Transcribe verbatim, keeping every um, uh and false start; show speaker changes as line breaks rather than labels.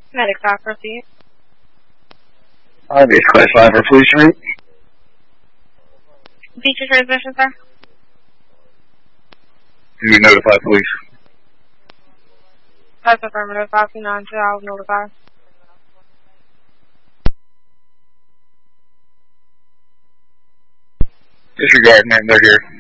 Medic five, proceed.
Uh, this class five for police route.
Feature transmission, sir.
Do you notify police?
That's affirmative. five two nine two, I'll notify.
Disregard, man, they're here.